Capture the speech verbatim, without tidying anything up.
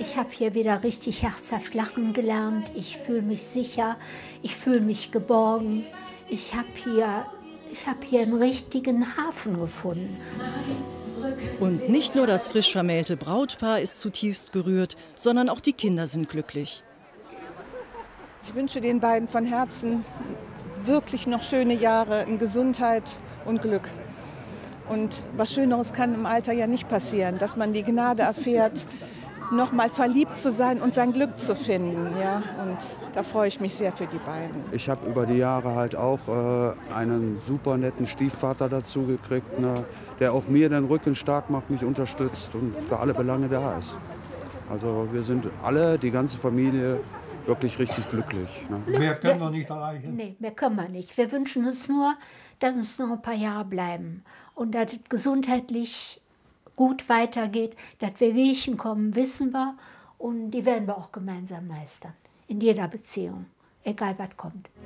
Ich habe hier wieder richtig herzhaft lachen gelernt. Ich fühle mich sicher, ich fühle mich geborgen. Ich habe hier, ich hab hier einen richtigen Hafen gefunden. Und nicht nur das frisch vermählte Brautpaar ist zutiefst gerührt, sondern auch die Kinder sind glücklich. Ich wünsche den beiden von Herzen wirklich noch schöne Jahre in Gesundheit und Glück. Und was Schöneres kann im Alter ja nicht passieren, dass man die Gnade erfährt, noch mal verliebt zu sein und sein Glück zu finden. Ja? Und da freue ich mich sehr für die beiden. Ich habe über die Jahre halt auch äh, einen super netten Stiefvater dazu gekriegt, ne, der auch mir den Rücken stark macht, mich unterstützt und für alle Belange da ist. Also wir sind alle, die ganze Familie, wirklich richtig glücklich. Ne? Mehr können wir nicht erreichen. Nee, mehr können wir nicht. Wir wünschen uns nur, dass es noch ein paar Jahre bleiben und dass es gesundheitlich gut weitergeht, dass wir Wehchen kommen, wissen wir und die werden wir auch gemeinsam meistern. In jeder Beziehung, egal was kommt.